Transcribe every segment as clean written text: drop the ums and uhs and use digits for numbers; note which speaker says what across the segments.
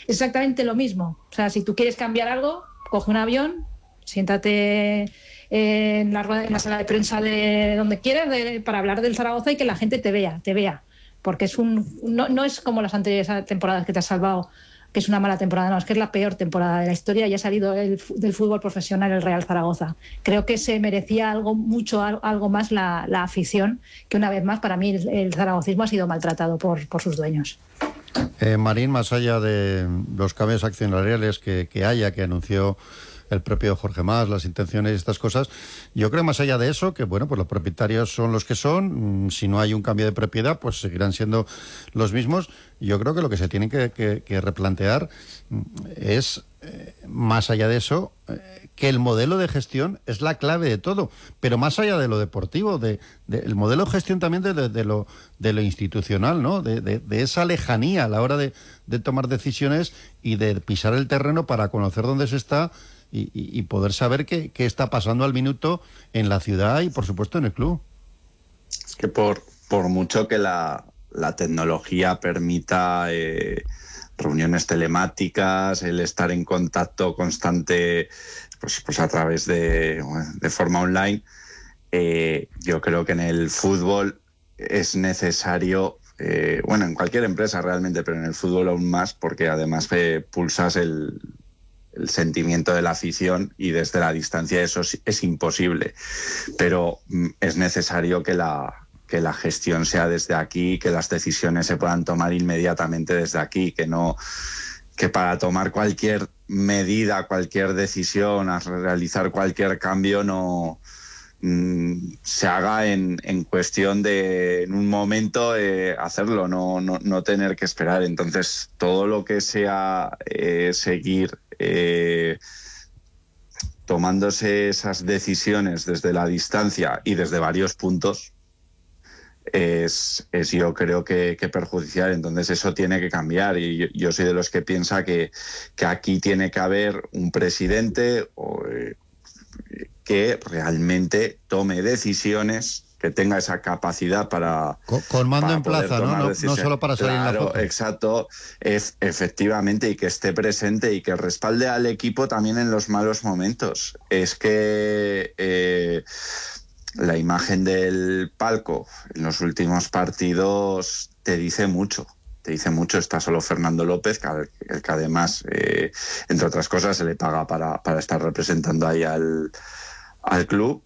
Speaker 1: exactamente lo mismo. O sea, si tú quieres cambiar algo, coge un avión, siéntate en la sala de prensa de donde quieras para hablar del Zaragoza y que la gente te vea. Porque no es como las anteriores temporadas que te has salvado, que es una mala temporada, no, es que es la peor temporada de la historia y ha salido del fútbol profesional el Real Zaragoza. Creo que se merecía algo más la afición, que una vez más para mí el zaragocismo ha sido maltratado por sus dueños.
Speaker 2: Marín, más allá de los cambios accionariales que anunció el propio Jorge Mas, las intenciones y estas cosas, yo creo más allá de eso que, bueno, pues los propietarios son los que son, si no hay un cambio de propiedad, pues seguirán siendo los mismos. Yo creo que lo que se tiene que replantear es, más allá de eso, que el modelo de gestión es la clave de todo, pero más allá de lo deportivo, el modelo de gestión también de lo institucional, ¿no? De esa lejanía a la hora de tomar decisiones y de pisar el terreno para conocer dónde se está y poder saber qué está pasando al minuto en la ciudad y, por supuesto, en el club.
Speaker 3: Es que por mucho que la tecnología permita reuniones telemáticas, el estar en contacto constante pues a través de forma online, yo creo que en el fútbol es necesario, en cualquier empresa realmente, pero en el fútbol aún más, porque además pulsas el sentimiento de la afición y desde la distancia eso es imposible, pero es necesario que la gestión sea desde aquí, que las decisiones se puedan tomar inmediatamente desde aquí, que para tomar cualquier medida, cualquier decisión, a realizar cualquier cambio no se haga en cuestión de en un momento hacerlo, no tener que esperar. Entonces todo lo que sea seguir tomándose esas decisiones desde la distancia y desde varios puntos es yo creo que perjudicial. Entonces eso tiene que cambiar y yo soy de los que piensa que aquí tiene que haber un presidente que realmente tome decisiones, que tenga esa capacidad para
Speaker 2: con mando en plaza, ¿no? No solo para salir en la foto.
Speaker 3: Exacto, efectivamente, y que esté presente y que respalde al equipo también en los malos momentos. Es que la imagen del palco en los últimos partidos te dice mucho. Está solo Fernando López, que además, entre otras cosas, se le paga para estar representando ahí al club.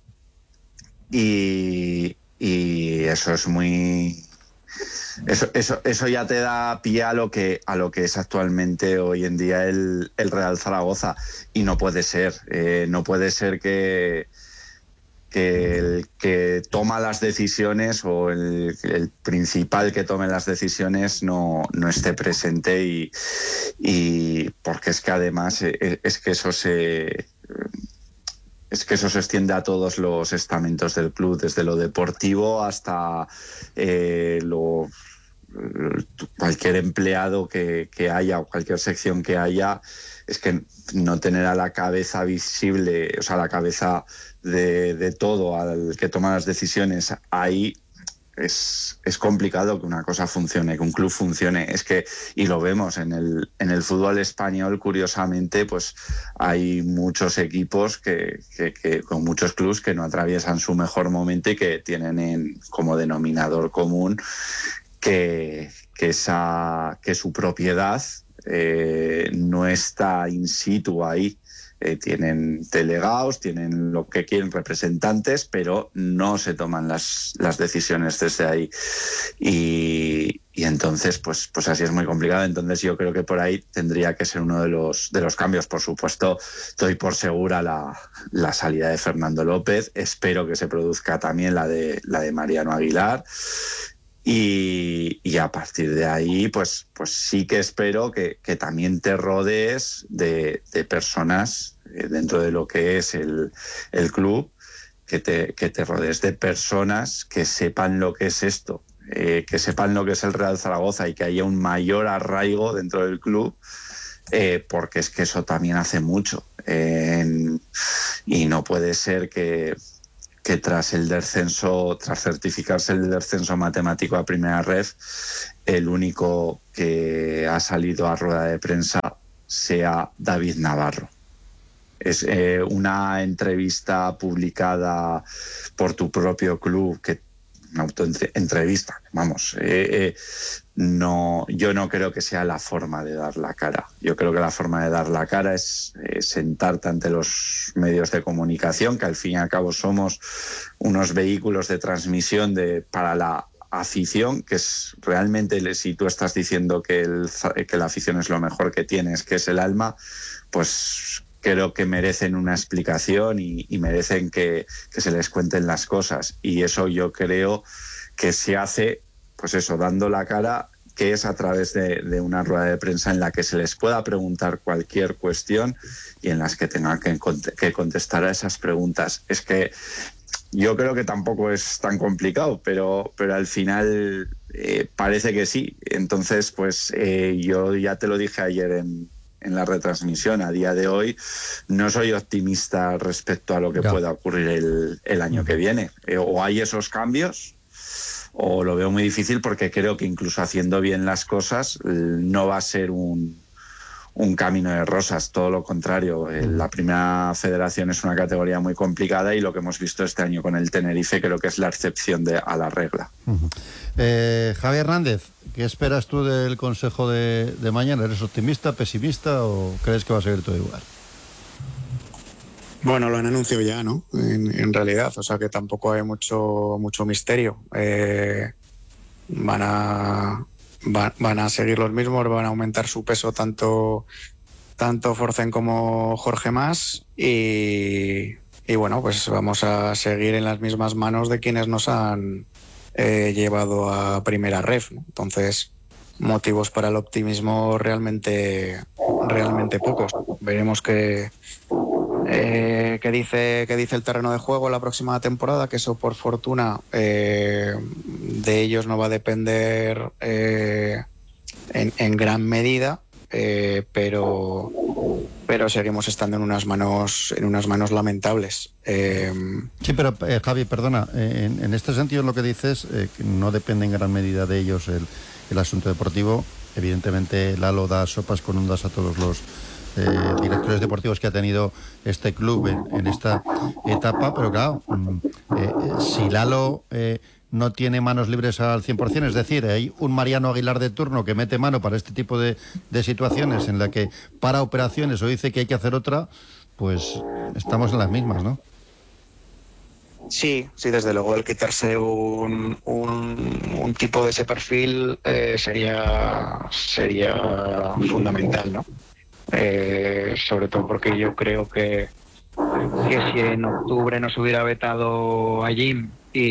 Speaker 3: Y eso es muy... Eso ya te da pie a lo que es actualmente hoy en día el Real Zaragoza. Y no puede ser. No puede ser que el que toma las decisiones o el principal que tome las decisiones no esté presente y porque es que además es que eso se extiende a todos los estamentos del club, desde lo deportivo hasta cualquier empleado que haya o cualquier sección que haya. Es que no tener a la cabeza visible, o sea, la cabeza de todo, al que toma las decisiones ahí, es complicado que una cosa funcione, que un club funcione. Es que, y lo vemos en el fútbol español, curiosamente, pues hay muchos equipos que con muchos clubs que no atraviesan su mejor momento y que tienen como denominador común que su propiedad no está in situ ahí. Tienen delegados, tienen lo que quieren, representantes, pero no se toman las decisiones desde ahí. Y entonces, pues así es muy complicado. Entonces yo creo que por ahí tendría que ser uno de los cambios. Por supuesto, doy por segura la salida de Fernando López. Espero que se produzca también la de Mariano Aguilar. Y a partir de ahí, pues sí que espero que también te rodees de personas dentro de lo que es el club, que te rodees de personas que sepan lo que es esto, que sepan lo que es el Real Zaragoza y que haya un mayor arraigo dentro del club, porque es que eso también hace mucho. Y no puede ser que que tras el descenso, tras certificarse el descenso matemático a primera ref, el único que ha salido a rueda de prensa sea David Navarro. Es una entrevista publicada por tu propio club, una autoentrevista, vamos. No, yo no creo que sea la forma de dar la cara. Yo creo que la forma de dar la cara es sentarte ante los medios de comunicación, que al fin y al cabo somos unos vehículos de transmisión para la afición, que es realmente, si tú estás diciendo que la afición es lo mejor que tienes, que es el alma, pues creo que merecen una explicación y merecen que se les cuenten las cosas. Y eso yo creo que se hace, pues eso, dando la cara, que es a través de una rueda de prensa en la que se les pueda preguntar cualquier cuestión y en las que tengan que contestar a esas preguntas. Es que yo creo que tampoco es tan complicado, pero al final parece que sí. Entonces, pues yo ya te lo dije ayer en la retransmisión, a día de hoy no soy optimista respecto a lo que pueda ocurrir el año que viene. O hay esos cambios o lo veo muy difícil, porque creo que incluso haciendo bien las cosas no va a ser un camino de rosas, todo lo contrario. La primera federación es una categoría muy complicada y lo que hemos visto este año con el Tenerife creo que es la excepción a la regla.
Speaker 2: Javi Hernández, ¿qué esperas tú del consejo de mañana? ¿Eres optimista, pesimista o crees que va a seguir todo igual?
Speaker 4: Bueno, lo han anunciado ya, ¿no? En realidad, o sea que tampoco hay mucho misterio. Van a seguir los mismos, van a aumentar su peso tanto Forcen como Jorge Mas y bueno, pues vamos a seguir en las mismas manos de quienes nos han llevado a primera ref, ¿no? Entonces, motivos para el optimismo realmente pocos. Veremos qué dice el terreno de juego la próxima temporada, que eso por fortuna de ellos no va a depender en gran medida, pero seguimos estando en unas manos lamentables.
Speaker 2: Sí, pero Javi, perdona, en este sentido lo que dices, que no depende en gran medida de ellos el asunto deportivo. Evidentemente Lalo da sopas con ondas a todos los directores deportivos que ha tenido este club en esta etapa, pero claro, si Lalo no tiene manos libres al 100%, es decir, hay un Mariano Aguilar de turno que mete mano para este tipo de situaciones en la que para operaciones o dice que hay que hacer otra, pues estamos en las mismas, ¿no?
Speaker 4: Sí, desde luego el quitarse un tipo de ese perfil sería fundamental, ¿no? Sobre todo porque yo creo que si en octubre nos hubiera vetado a Jim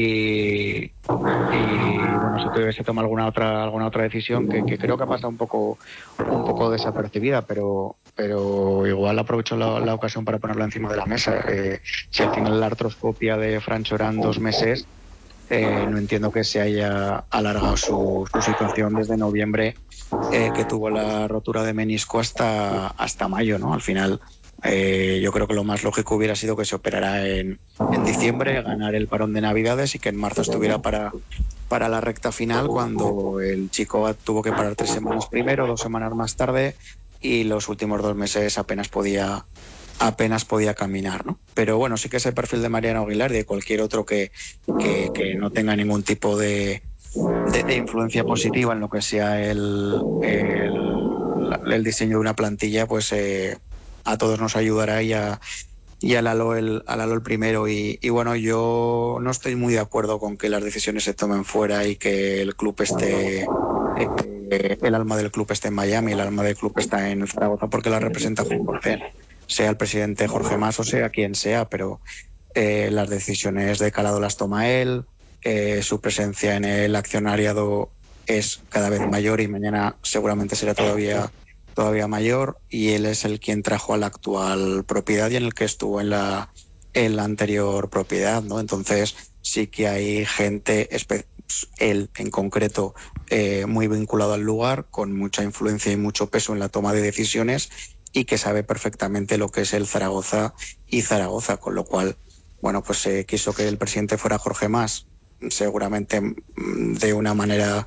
Speaker 4: y bueno, se tuviese tomado alguna otra decisión que creo que ha pasado un poco desapercibida, pero igual aprovecho la ocasión para ponerlo encima de la mesa. Si al final la artroscopia de Francho eran 2 meses, no entiendo que se haya alargado su situación desde noviembre, que tuvo la rotura de menisco hasta mayo, ¿no? Al final yo creo que lo más lógico hubiera sido que se operara en diciembre, ganar el parón de Navidades y que en marzo estuviera para la recta final, cuando el chico tuvo que parar 3 semanas primero, 2 semanas más tarde, y los últimos 2 meses apenas podía caminar, ¿no? Pero bueno, sí que ese perfil de Mariano Aguilar y de cualquier otro que no tenga ningún tipo de influencia positiva en lo que sea el diseño de una plantilla, pues a todos nos ayudará y a Lalo el primero. Y bueno, yo no estoy muy de acuerdo con que las decisiones se tomen fuera y que el club esté... el alma del club está en Miami, el alma del club está en Zaragoza, porque la representa 100%, sea el presidente Jorge Mas o sea quien sea, pero las decisiones de calado las toma él, su presencia en el accionariado es cada vez mayor y mañana seguramente será todavía mayor, y él es el quien trajo a la actual propiedad y en el que estuvo en la anterior propiedad, ¿no? Entonces sí que hay gente, él en concreto, muy vinculado al lugar, con mucha influencia y mucho peso en la toma de decisiones, y que sabe perfectamente lo que es el Zaragoza y Zaragoza, con lo cual
Speaker 5: bueno, pues se quiso que el presidente fuera Jorge Mas, seguramente de una manera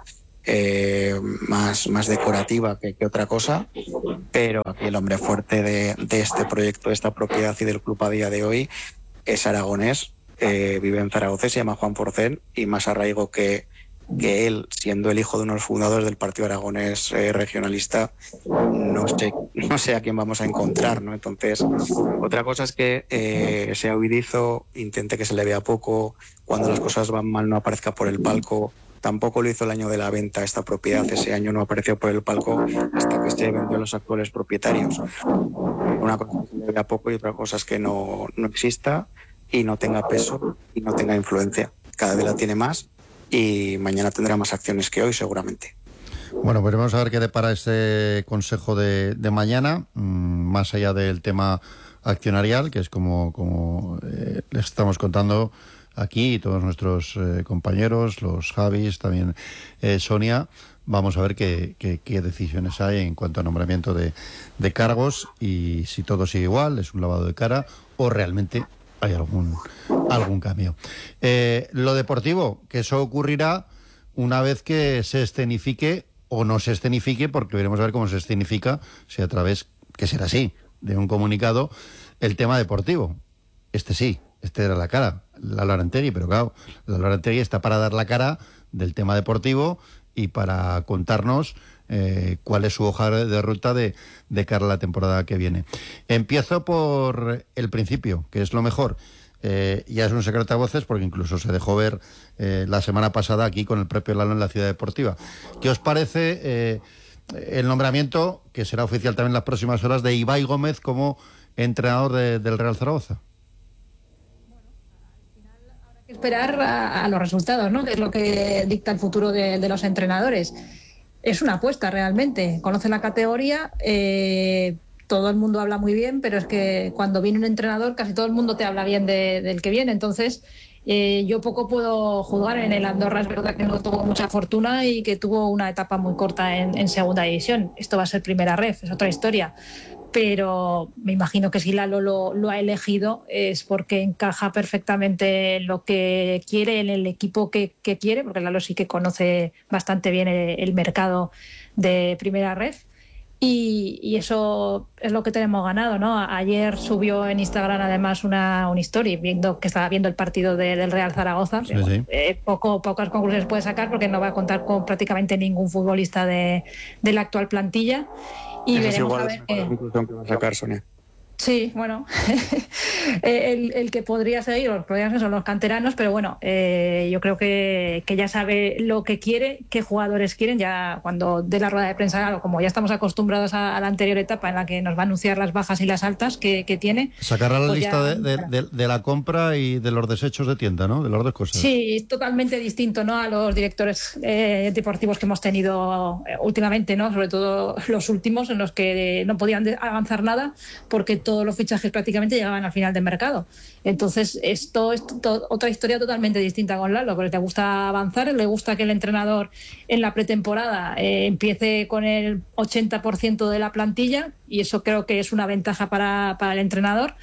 Speaker 5: más decorativa que otra cosa, pero aquí el hombre fuerte de este proyecto, de esta propiedad y del club a día de hoy es aragonés, vive en Zaragoza, se llama Juan Porcel, y más arraigo que él, siendo el hijo de uno de los fundadores del Partido Aragonés regionalista, no sé a quién vamos a encontrar, ¿no? Entonces, otra cosa es que sea huidizo, intente que se le vea poco, cuando las cosas van mal no aparezca por el palco. Tampoco lo hizo el año de la venta esta propiedad, ese año no apareció por el palco hasta que se vendió a los actuales propietarios. Una cosa es que se le vea poco y otra cosa es que no exista y no tenga peso y no tenga influencia. Cada vez la tiene más y mañana tendrá más acciones que hoy seguramente.
Speaker 2: Bueno, veremos a ver qué depara ese consejo de mañana, más allá del tema accionarial, que es como les estamos contando aquí, todos nuestros compañeros, los Javis, también Sonia. Vamos a ver qué decisiones hay en cuanto a nombramiento de cargos y si todo sigue igual, es un lavado de cara o realmente hay algún cambio. Lo deportivo, que eso ocurrirá una vez que se escenifique o no se escenifique, porque veremos a ver cómo se escenifica, si a través, que será así, de un comunicado, el tema deportivo. Este era la cara, la Larantegui, pero claro, la Larantegui está para dar la cara del tema deportivo y para contarnos cuál es su hoja de ruta de cara a la temporada que viene. Empiezo por el principio, que es lo mejor. Ya es un secreto a voces porque incluso se dejó ver la semana pasada aquí con el propio Lalo en la Ciudad Deportiva. ¿Qué os parece el nombramiento, que será oficial también en las próximas horas, de Ibai Gómez como entrenador del Real Zaragoza?
Speaker 1: Esperar a los resultados, ¿no? Que es lo que dicta el futuro de los entrenadores. Es una apuesta realmente. Conoce la categoría, todo el mundo habla muy bien, pero es que cuando viene un entrenador casi todo el mundo te habla bien del que viene. Entonces, yo poco puedo juzgar en el Andorra. Es verdad que no tuvo mucha fortuna y que tuvo una etapa muy corta en segunda división. Esto va a ser primera ref, es otra historia. Pero me imagino que si Lalo lo ha elegido es porque encaja perfectamente en lo que quiere, en el equipo que quiere, porque Lalo sí que conoce bastante bien el mercado de primera red. Y eso es lo que tenemos ganado, ¿no? Ayer subió en Instagram además una story que estaba viendo el partido del Real Zaragoza.
Speaker 2: Sí,
Speaker 1: pero,
Speaker 2: sí.
Speaker 1: Pocas conclusiones puede sacar porque no va a contar con prácticamente ningún futbolista de la actual plantilla. Y
Speaker 5: eso
Speaker 1: veremos
Speaker 5: igual
Speaker 1: a ver
Speaker 5: es la conclusión que va a sacar Sonia.
Speaker 1: Sí, bueno, el que podría seguir son los canteranos, pero bueno, yo creo que ya sabe lo que quiere, qué jugadores quieren, ya cuando dé la rueda de prensa, como ya estamos acostumbrados a la anterior etapa en la que nos va a anunciar las bajas y las altas que tiene.
Speaker 2: Sacará la
Speaker 1: pues
Speaker 2: lista
Speaker 1: ya,
Speaker 2: de la compra y de los desechos de tienda, ¿no? De las dos cosas.
Speaker 1: Sí, es totalmente distinto, ¿no? A los directores deportivos que hemos tenido últimamente, ¿no? Sobre todo los últimos, en los que no podían avanzar nada porque todos los fichajes prácticamente llegaban al final del mercado. Entonces, esto es otra historia totalmente distinta con Lalo, porque le gusta avanzar, le gusta que el entrenador en la pretemporada empiece con el 80% de la plantilla, y eso creo que es una ventaja para el entrenador.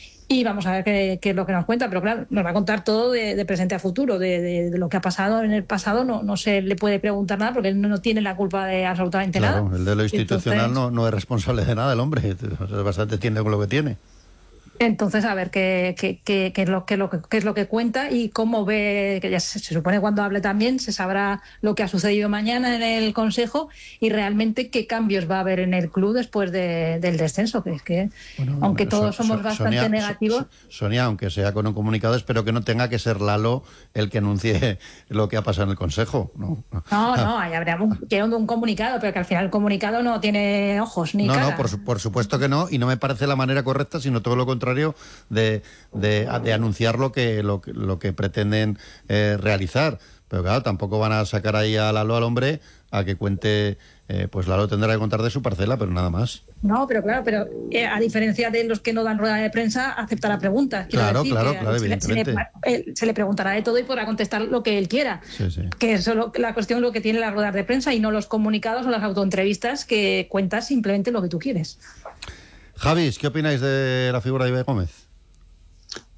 Speaker 1: Y vamos a ver qué es lo que nos cuenta, pero claro, nos va a contar todo de presente a futuro, de lo que ha pasado en el pasado. No se le puede preguntar nada porque él no tiene la culpa de absolutamente nada.
Speaker 2: Claro, el de lo institucional. Entonces, no es responsable de nada el hombre, es bastante tiene con lo que tiene.
Speaker 1: Entonces, a ver qué es lo que cuenta y cómo ve, que ya se supone cuando hable también se sabrá lo que ha sucedido mañana en el Consejo y realmente qué cambios va a haber en el club después del descenso, que es que, bueno, aunque todos somos bastante negativos...
Speaker 2: Sonia, aunque sea con un comunicado, espero que no tenga que ser Lalo el que anuncie lo que ha pasado en el Consejo. No,
Speaker 1: ahí habrá un comunicado, pero que al final el comunicado no tiene ojos ni cara.
Speaker 2: No, por supuesto que no, y no me parece la manera correcta, sino todo lo contrario, de anunciar lo que pretenden realizar. Pero claro, tampoco van a sacar ahí a Lalo al hombre a que cuente, pues Lalo tendrá que contar de su parcela, pero nada más.
Speaker 1: No, pero claro, a diferencia de los que no dan rueda de prensa, aceptará preguntas.
Speaker 2: Claro, evidentemente.
Speaker 1: Se le preguntará de todo y podrá contestar lo que él quiera.
Speaker 2: Sí.
Speaker 1: Que eso la cuestión es lo que tiene las ruedas de prensa y no los comunicados o las autoentrevistas que cuentas simplemente lo que tú quieres.
Speaker 2: Javis, ¿qué opináis de la figura de Ibai Gómez?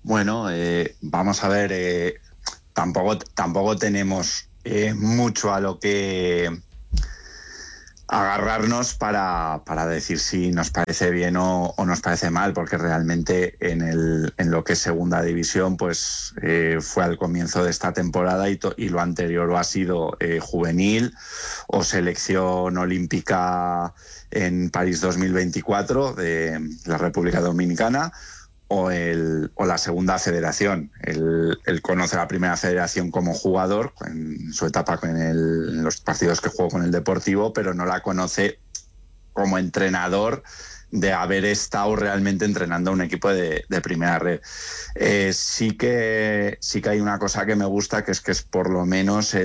Speaker 3: Bueno, vamos a ver, tampoco tenemos mucho a lo que agarrarnos para decir si nos parece bien o nos parece mal, porque realmente en lo que es segunda división pues fue al comienzo de esta temporada y lo anterior lo ha sido juvenil o selección olímpica en París 2024 de la República Dominicana o la segunda federación. Él conoce la primera federación como jugador en su etapa en los partidos que jugó con el Deportivo, pero no la conoce como entrenador de haber estado realmente entrenando a un equipo de primera red. Sí que hay una cosa que me gusta, que es por lo menos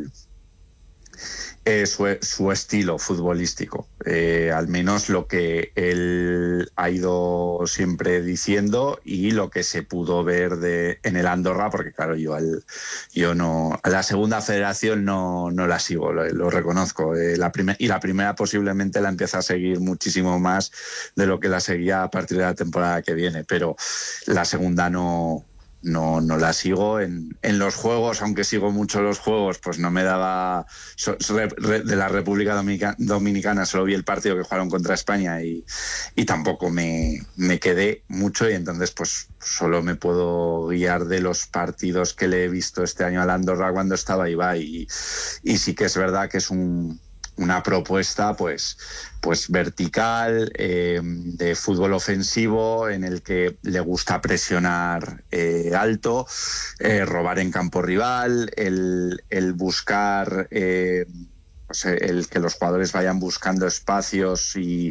Speaker 3: su estilo futbolístico, al menos lo que él ha ido siempre diciendo y lo que se pudo ver en el Andorra, porque claro, yo no, a la segunda federación no la sigo, lo reconozco, la primera posiblemente la empieza a seguir muchísimo más de lo que la seguía a partir de la temporada que viene, pero la segunda no la sigo. En los juegos, aunque sigo mucho los juegos, pues no me daba... De la República Dominicana solo vi el partido que jugaron contra España y tampoco me quedé mucho, y entonces pues solo me puedo guiar de los partidos que le he visto este año al Andorra cuando estaba Ibai, y sí que es verdad que es una propuesta pues vertical, de fútbol ofensivo, en el que le gusta presionar alto, robar en campo rival, el buscar el que los jugadores vayan buscando espacios y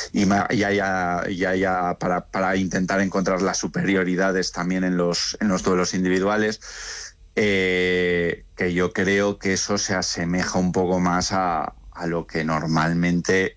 Speaker 3: haya para intentar encontrar las superioridades también en los duelos individuales. Que yo creo que eso se asemeja un poco más a lo que normalmente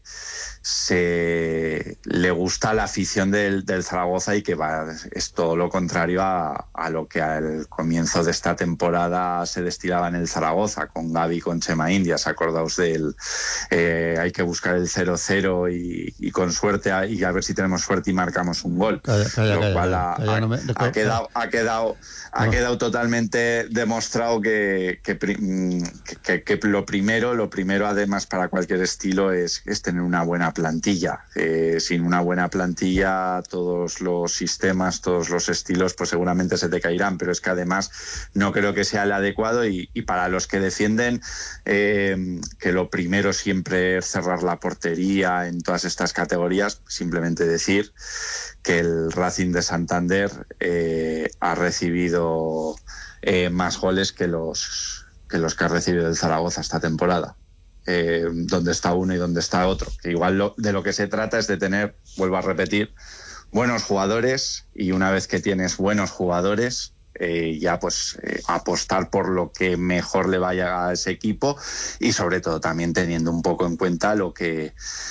Speaker 3: le gusta a la afición del Zaragoza, y que es todo lo contrario a lo que al comienzo de esta temporada se destilaba en el Zaragoza, con Gavi, con Chema Indias. Acordaos hay que buscar el 0-0 y con suerte, y a ver si tenemos suerte y marcamos un gol. Lo cual ha quedado totalmente demostrado que lo primero además para cualquier estilo es tener una buena plantilla. Sin una buena plantilla, todos los sistemas, todos los estilos pues seguramente se te caerán, pero es que además no creo que sea el adecuado, y para los que defienden que lo primero siempre es cerrar la portería en todas estas categorías, simplemente decir que el Racing de Santander ha recibido más goles que los que ha recibido el Zaragoza esta temporada. Donde está uno y donde está otro. Que igual de lo que se trata es de tener, vuelvo a repetir, buenos jugadores, y una vez que tienes buenos jugadores, ya pues apostar por lo que mejor le vaya a ese equipo, y sobre todo también teniendo un poco en cuenta lo que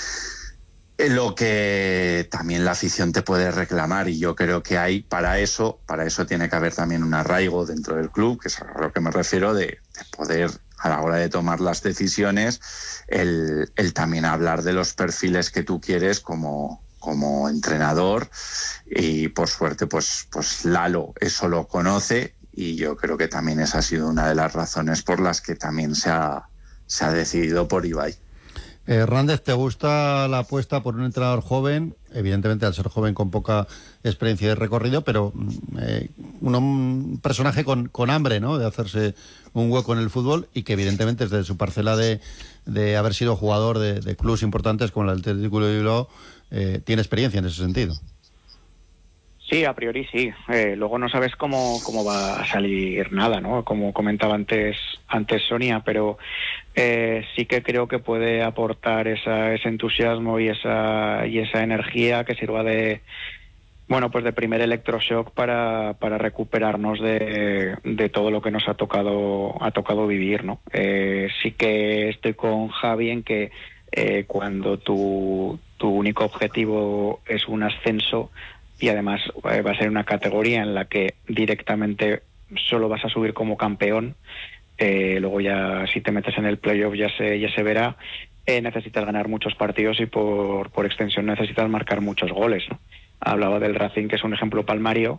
Speaker 3: también la afición te puede reclamar, y yo creo que hay para eso tiene que haber también un arraigo dentro del club, que es a lo que me refiero, de poder, a la hora de tomar las decisiones, el también hablar de los perfiles que tú quieres como entrenador, y por suerte pues Lalo eso lo conoce, y yo creo que también esa ha sido una de las razones por las que también se ha decidido por Ibai.
Speaker 2: Hernández, ¿te gusta la apuesta por un entrenador joven? Evidentemente, al ser joven, con poca experiencia de recorrido, pero un personaje con hambre, ¿no?, de hacerse un hueco en el fútbol, y que evidentemente desde su parcela de haber sido jugador de clubes importantes como el Atlético de Bilbao, tiene experiencia en ese sentido.
Speaker 4: Sí, a priori sí. Luego no sabes cómo va a salir nada, ¿no? Como comentaba antes Sonia, pero sí que creo que puede aportar ese entusiasmo y esa energía que sirva de primer electroshock para recuperarnos de todo lo que nos ha tocado vivir, ¿no? Sí que estoy con Javi en que cuando tu único objetivo es un ascenso, y además va a ser una categoría en la que directamente solo vas a subir como campeón, luego ya si te metes en el playoff ya se verá, necesitas ganar muchos partidos y por extensión necesitas marcar muchos goles, ¿no? Hablaba del Racing, que es un ejemplo palmario,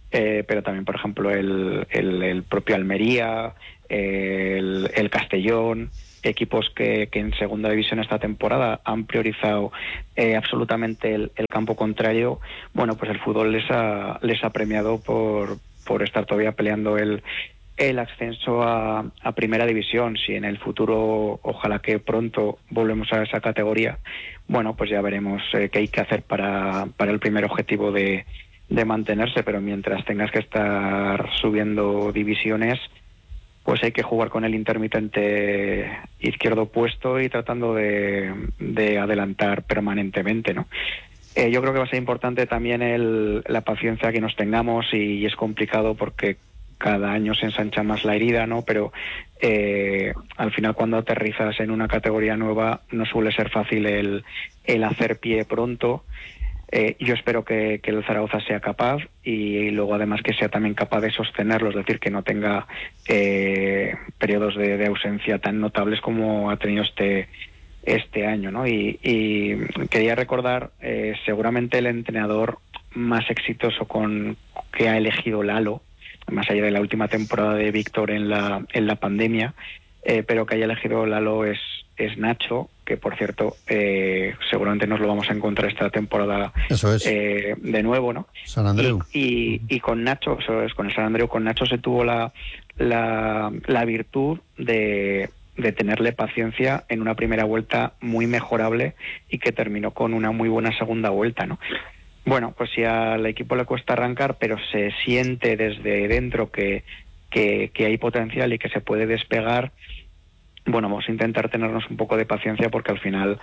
Speaker 4: pero también, por ejemplo, el propio Almería, el Castellón, equipos que en segunda división esta temporada han priorizado absolutamente el campo contrario. Bueno, pues el fútbol les ha premiado por estar todavía peleando el ascenso a primera división. Si en el futuro, ojalá que pronto volvemos a esa categoría, bueno, pues ya veremos qué hay que hacer para el primer objetivo de mantenerse, pero mientras tengas que estar subiendo divisiones, pues hay que jugar con el intermitente izquierdo opuesto y tratando de adelantar permanentemente, ¿no? Yo creo que va a ser importante también la paciencia que nos tengamos, y es complicado porque cada año se ensancha más la herida, ¿no? Pero al final, cuando aterrizas en una categoría nueva, no suele ser fácil el hacer pie pronto. Yo espero que el Zaragoza sea capaz, y luego además que sea también capaz de sostenerlo, es decir, que no tenga periodos de ausencia tan notables como ha tenido este año, ¿no? Y quería recordar seguramente el entrenador más exitoso que ha elegido Lalo, más allá de la última temporada de Víctor en la pandemia, pero que haya elegido Lalo es Nacho, que por cierto seguramente nos lo vamos a encontrar esta temporada.
Speaker 2: Eso es.
Speaker 4: De nuevo, ¿no?
Speaker 2: San Andreu.
Speaker 4: Y con Nacho, eso es, con el San Andreu, con Nacho se tuvo la virtud de tenerle paciencia en una primera vuelta muy mejorable y que terminó con una muy buena segunda vuelta, ¿no? Bueno, pues si al equipo le cuesta arrancar, pero se siente desde dentro que hay potencial y que se puede despegar, bueno, vamos a intentar tenernos un poco de paciencia, porque al final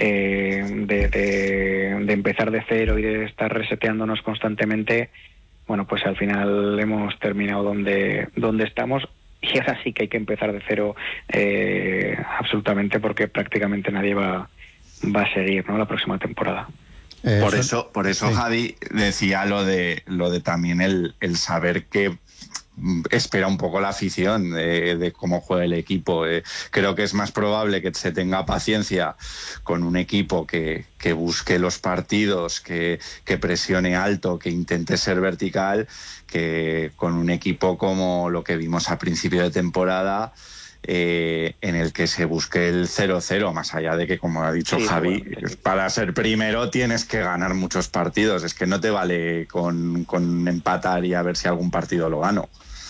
Speaker 4: de empezar de cero y de estar reseteándonos constantemente, bueno, pues al final hemos terminado donde estamos, y ahora sí que hay que empezar de cero absolutamente, porque prácticamente nadie va a seguir, ¿no?, la próxima temporada.
Speaker 3: Por eso sí. Javi decía lo de también el saber que espera un poco la afición de cómo juega el equipo. Creo que es más probable que se tenga paciencia con un equipo que busque los partidos, que presione alto, que intente ser vertical, que con un equipo como lo que vimos a principio de temporada, en el que se busque el 0-0, más allá de que, como ha dicho Javi, para ser primero tienes que ganar muchos partidos. Es que no te vale con empatar y a ver si algún partido lo gano.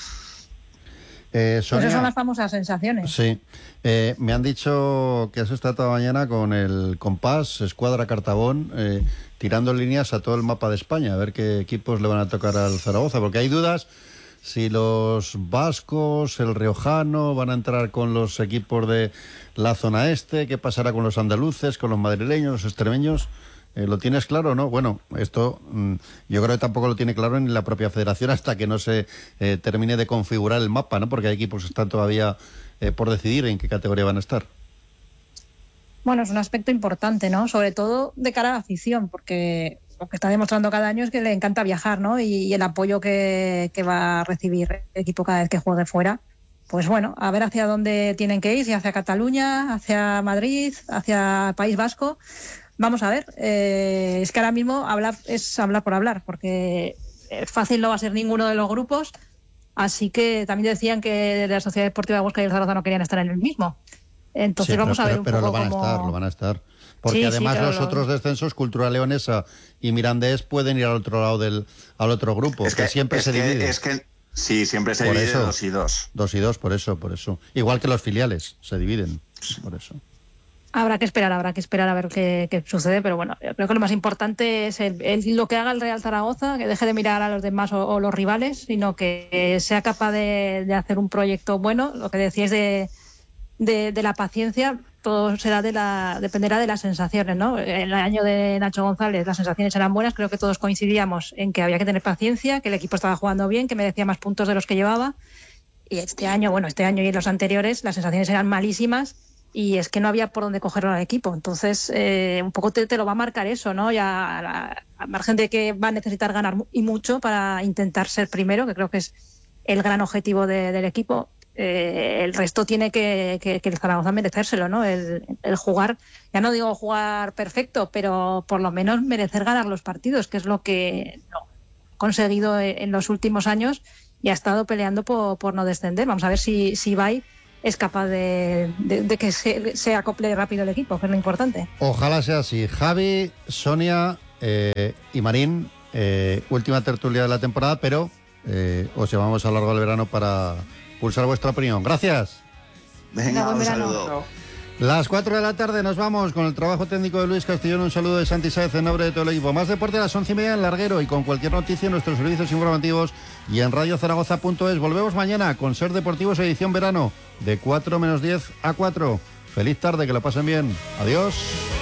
Speaker 2: Sonia,
Speaker 1: pues esas son las famosas sensaciones.
Speaker 2: Sí. Me han dicho que has estado toda mañana con el compás Escuadra Cartabón, tirando líneas a todo el mapa de España, a ver qué equipos le van a tocar al Zaragoza, porque hay dudas si los vascos, el riojano, van a entrar con los equipos de la zona este, qué pasará con los andaluces, con los madrileños, los extremeños. ¿Lo tienes claro, no? Bueno, esto yo creo que tampoco lo tiene claro ni la propia federación hasta que no se termine de configurar el mapa, ¿no? Porque hay equipos que están todavía por decidir en qué categoría van a estar.
Speaker 1: Bueno, es un aspecto importante, ¿no? Sobre todo de cara a la afición, porque lo que está demostrando cada año es que le encanta viajar, ¿no? Y el apoyo que va a recibir el equipo cada vez que juegue fuera. Pues bueno, a ver hacia dónde tienen que ir, si hacia Cataluña, hacia Madrid, hacia País Vasco. Vamos a ver. Es que ahora mismo hablar es hablar por hablar, porque fácil no va a ser ninguno de los grupos. Así que también decían que la Sociedad Deportiva de Huesca y el Zaragoza no querían estar en el mismo. Entonces vamos a ver un poco
Speaker 2: lo van a estar. Porque además los otros descensos, Cultura Leonesa y Mirandés, pueden ir al otro lado al otro grupo, que siempre se divide.
Speaker 3: Sí, siempre se divide 2 y 2.
Speaker 2: 2 y 2, por eso. Igual que los filiales, se dividen, por eso.
Speaker 1: Habrá que esperar a ver qué sucede, pero bueno, yo creo que lo más importante es lo que haga el Real Zaragoza, que deje de mirar a los demás o los rivales, sino que sea capaz de hacer un proyecto bueno. Lo que decíais de la paciencia, todo dependerá de las sensaciones, ¿no? En el año de Nacho González las sensaciones eran buenas, creo que todos coincidíamos en que había que tener paciencia, que el equipo estaba jugando bien, que merecía más puntos de los que llevaba, y este año y en los anteriores las sensaciones eran malísimas, y es que no había por dónde cogerlo al equipo. Entonces un poco te lo va a marcar eso, ¿no? Ya al margen de que va a necesitar ganar y mucho para intentar ser primero, que creo que es el gran objetivo del equipo. El resto tiene que el Zaragoza merecérselo, ¿no? El jugar, ya no digo jugar perfecto, pero por lo menos merecer ganar los partidos, que es lo que conseguido en los últimos años y ha estado peleando por no descender. Vamos a ver si Ibai es capaz de que se acople rápido el equipo, que es lo importante.
Speaker 2: Ojalá sea así. Javi, Sonia y Marín, última tertulia de la temporada, pero os llevamos a lo largo del verano para pulsar vuestra opinión. Gracias.
Speaker 3: Venga,
Speaker 1: buen
Speaker 3: un
Speaker 1: verano.
Speaker 3: saludo.
Speaker 2: Las 4 de la tarde nos vamos con el trabajo técnico de Luis Castellón. Un saludo de Santi Sáez en nombre de todo el equipo. Más deporte a las 11:30 en Larguero y con cualquier noticia en nuestros servicios informativos y en radiozaragoza.es. Volvemos mañana con Ser Deportivos edición verano de 4 menos 10 a 4. Feliz tarde, que lo pasen bien. Adiós.